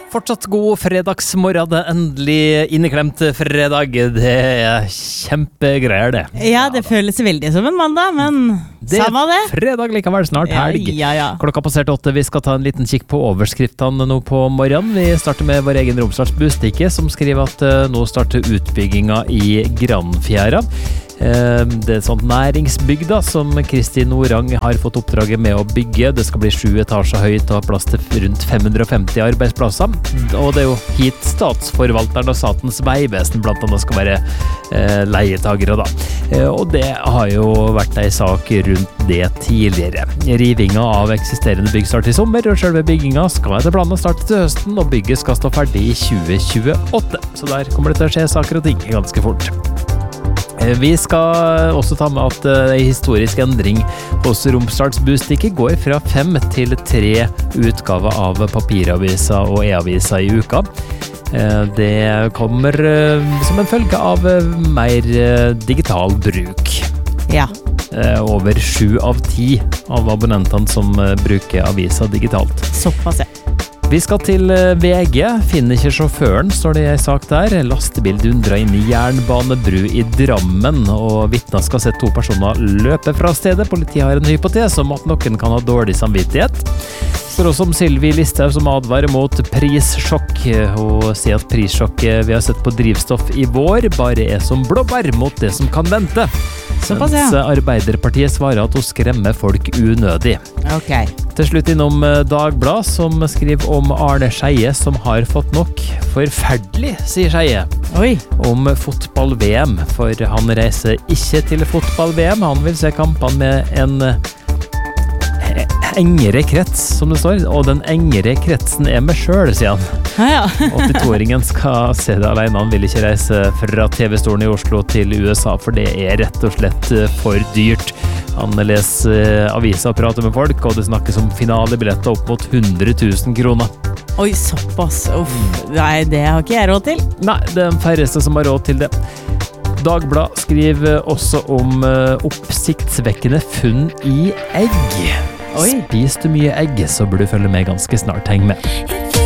Fortsatt god fredagsmorgen, det endelig inneklemt fredag. Det kjempegreier det. Ja, det føles veldig som en mandag, men samme det. Fredag likevel, snart helg. Ja. Klokka passert 8, vi skal ta en liten kikk på overskriftene nå på morgenen. Vi starter med vår egen Romsdals Bustikke, som skriver at nå starter utbygginga i Granfjæra. Det er sånt næringsbygg da, som Kristi Norang har fått oppdraget med å bygge. Det skal bli 7 etasjer høyt og ha plass til rundt 550 arbeidsplasser. Og det er jo hit statsforvalteren og Statens Vegvesen blant annet skal være leietagere da. Og det har jo vært en sak rundt det tidligere. Rivinga av eksisterende bygg starter i sommer, og selve bygginga skal etter planen starte til høsten, og bygget skal stå ferdig i 2028. Så der kommer det til å skje saker og ting ganske fort. Vi skal også ta med at en historisk endring hos Romsdals Bustikke går fra 5 til 3 utgaver av papiraviser og e-aviser i uka. Det kommer som en følge av mer digital bruk. Ja. Over 7 av 10 av abonnentene som bruker aviser digitalt. Såpass, ja. Vi skal til VG, finner ikke sjåføren, står det i en sak der. Lastebil dundret inn i jernbanebru i Drammen, og vittner skal se 2 personer løpe fra stedet. Politiet har en hypotese om at noen kan ha dårlig samvittighet. Så også om Sylvi Listhaug som advarer mot prissjokk. Hun sier at prissjokket vi har sett på drivstoff i vår bare er som blåbær mot det som kan vente. Såpass, ja. Mens Arbeiderpartiet svarer at hun skremmer folk unødig. Ok. Til slutt innom Dagblad, som skriver om Arne Skeie som har fått nok. Forferdelig, sier Skeie. Oi. Om fotball-VM, for han reiser ikke til fotball-VM. Han vil se kampene med en engere krets, som det står, og den engere kretsen er med selv, sier han. Ja. 82-åringen skal se det alene. Han vil ikke reise fra TV-stolen i Oslo til USA, for det er rett og slett for dyrt. Han leser aviser og prater med folk, og det snakkes om finalebilletter opp mot 100 000 kroner. Oi, såpass. Uff. Nei, det har ikke jeg råd til. Nei, det er den færreste som har råd til det. Dagblad skriver også om oppsiktsvekkende funn i egg. Oi. Spis du mye egg, så burde du følge med ganske snart. Heng med.